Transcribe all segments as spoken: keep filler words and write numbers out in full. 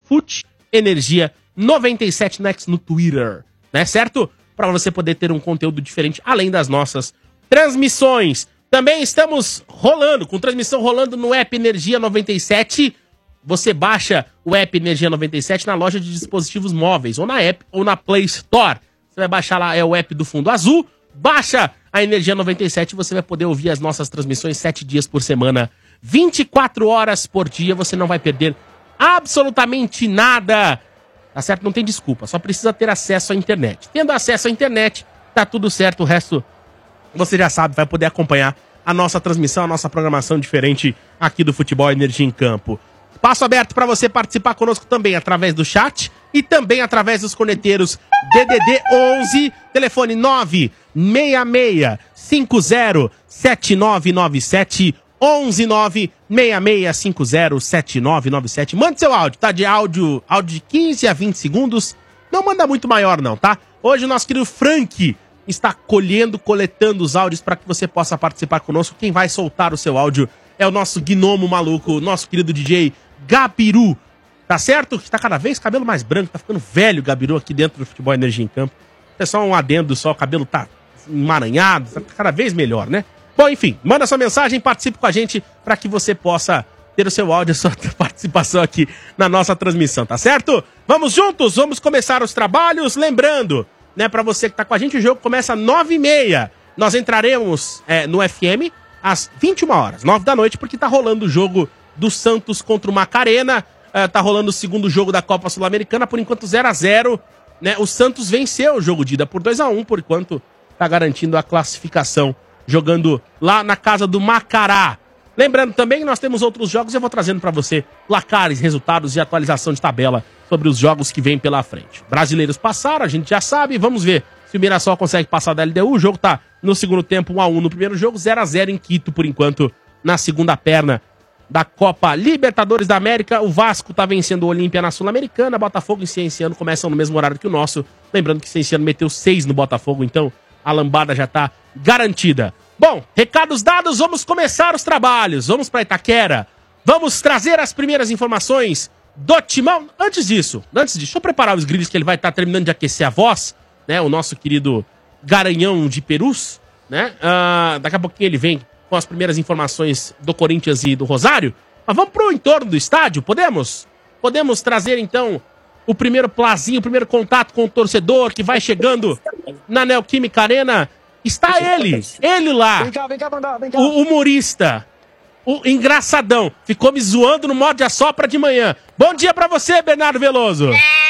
Fute Energia noventa e sete no Twitter, né, certo? Para você poder ter um conteúdo diferente, além das nossas transmissões. Também estamos rolando, com transmissão rolando no app Energia noventa e sete. Você baixa o app Energia noventa e sete na loja de dispositivos móveis, ou na app, ou na Play Store. Você vai baixar lá, é o app do Fundo Azul. Baixa a Energia noventa e sete e você vai poder ouvir as nossas transmissões sete dias por semana, vinte e quatro horas por dia. Você não vai perder absolutamente nada. Tá certo? Não tem desculpa, só precisa ter acesso à internet. Tendo acesso à internet, tá tudo certo. O resto, você já sabe, vai poder acompanhar a nossa transmissão, a nossa programação diferente aqui do Futebol Energia em Campo. Espaço aberto para você participar conosco também através do chat e também através dos corneteiros D D D onze, telefone nove seis seis cinco zero sete nove nove sete, onze nove seis seis cinco zero sete nove nove sete. Mande seu áudio, tá? De áudio, áudio de quinze a vinte segundos. Não manda muito maior não, tá? Hoje o nosso querido Frank está colhendo, coletando os áudios para que você possa participar conosco. Quem vai soltar o seu áudio é o nosso gnomo maluco, nosso querido D J Gabiru. Tá certo? Que tá cada vez cabelo mais branco, tá ficando velho Gabiru aqui dentro do Futebol Energia em Campo. É só um adendo só, o cabelo tá emaranhado, tá cada vez melhor, né? Bom, enfim, manda sua mensagem, participe com a gente para que você possa ter o seu áudio, a sua participação aqui na nossa transmissão, tá certo? Vamos juntos, vamos começar os trabalhos. Lembrando, né, para você que tá com a gente, o jogo começa às nove e meia. Nós entraremos é, no F M às vinte e uma horas, nove da noite, porque tá rolando o jogo do Santos contra o Macarena. Uh, tá rolando o segundo jogo da Copa Sul-Americana, por enquanto zero a zero, né? O Santos venceu o jogo de ida por dois a um, por enquanto tá garantindo a classificação, jogando lá na casa do Macará. Lembrando também que nós temos outros jogos, eu vou trazendo para você placares, resultados e atualização de tabela sobre os jogos que vêm pela frente. Brasileiros passaram, a gente já sabe, vamos ver se o Mirassol consegue passar da L D U. O jogo tá no segundo tempo um a um no primeiro jogo, zero a zero em Quito por enquanto na segunda perna da Copa Libertadores da América. O Vasco tá vencendo o Olímpia na Sul-Americana. Botafogo e Cienciano começam no mesmo horário que o nosso. Lembrando que o Cienciano meteu seis no Botafogo, então a lambada já tá garantida. Bom, recados dados, vamos começar os trabalhos. Vamos para Itaquera. Vamos trazer as primeiras informações do Timão. Antes disso, antes disso, deixa eu preparar os grilhos que ele vai estar tá terminando de aquecer a voz, né? O nosso querido Garanhão de Perus, né? Uh, daqui a pouquinho ele vem com as primeiras informações do Corinthians e do Rosário. Mas vamos pro entorno do estádio, podemos? Podemos trazer, então, o primeiro plazinho, o primeiro contato com o torcedor que vai chegando na Neoquímica Arena. Está ele, ele lá, vem cá, vem cá, mandar, vem cá. O humorista, o engraçadão. Ficou me zoando no modo de assopra de manhã. Bom dia pra você, Bernardo Veloso.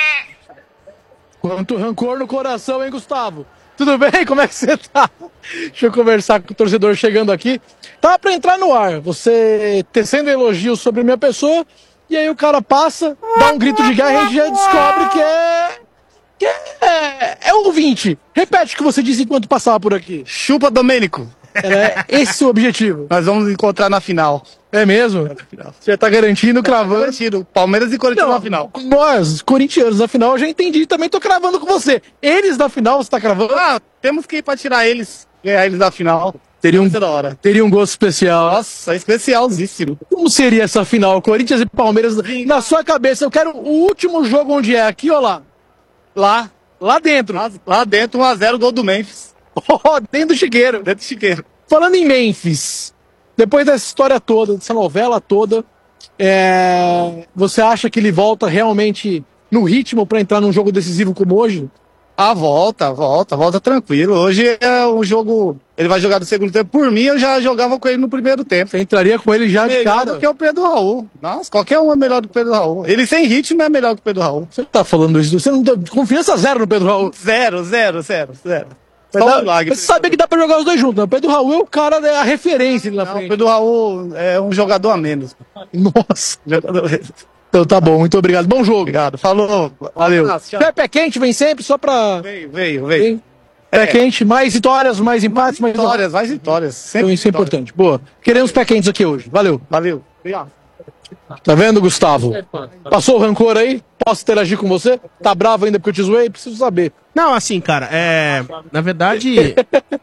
Quanto rancor no coração, hein, Gustavo? Tudo bem? Como é que você tá? Deixa eu conversar com o torcedor chegando aqui. Tava pra entrar no ar, você tecendo elogios sobre minha pessoa, e aí o cara passa, dá um grito de guerra e a gente já descobre que é... que é... é ouvinte. Repete o que você disse enquanto passava por aqui. Chupa, Domênico. É esse o objetivo. Nós vamos encontrar na final. É mesmo? Você já tá garantindo, cravando? Tá garantido. Palmeiras e Corinthians Não, na final. Nós, corintianos, na final, eu já entendi. Também tô cravando com você. Eles na final, você tá cravando? Ah, temos que ir pra tirar eles, ganhar eles da final. Teria um, da hora. teria um gosto especial. Nossa, especialzíssimo. Como seria essa final? Corinthians e Palmeiras, na sua cabeça, eu quero o último jogo onde é, aqui ou lá? Lá. Lá dentro. Lá, lá dentro, um a zero, gol do Memphis. Oh, dentro do Chiqueiro. Dentro do Chiqueiro. Falando em Memphis, depois dessa história toda, dessa novela toda, é... você acha que ele volta realmente no ritmo pra entrar num jogo decisivo como hoje? Ah, volta, volta, volta tranquilo. Hoje é um jogo... Ele vai jogar no segundo tempo. Por mim, eu já jogava com ele no primeiro tempo. Você entraria com ele já de melhor cara? do que o Pedro Raul. Nossa, qualquer um é melhor do que o Pedro Raul. Ele sem ritmo é melhor que o Pedro Raul. Você tá falando isso? Você não dá confiança zero no Pedro Raul? Zero, zero, zero, zero. Só um milagre. Você sabia que dá pra jogar os dois juntos, né? O Pedro Raul é o cara, é a referência ali na Não, frente. o Pedro Raul é um jogador a menos. Nossa. Jogador a menos. Então tá bom, muito obrigado. Bom jogo. Obrigado. Falou. Valeu. Nossa, Pé, pé quente vem sempre, só pra... Veio, veio, veio. Vem. Pé É. quente, mais vitórias, mais empates, mais Vitórias, mais vitórias. Sempre Então isso é vitórias. importante. Boa. Queremos pé quentes aqui hoje. Valeu. Valeu. Obrigado. Tá vendo, Gustavo? Passou o rancor aí? Posso interagir com você? Tá bravo ainda porque eu te zoei? Preciso saber. Não, assim, cara, é... Na verdade...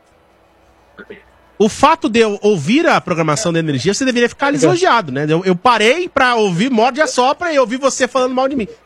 O fato de eu ouvir a programação da Energia, você deveria ficar lisonjeado, né? Eu, eu parei pra ouvir Morde a Sopra e ouvir você falando mal de mim.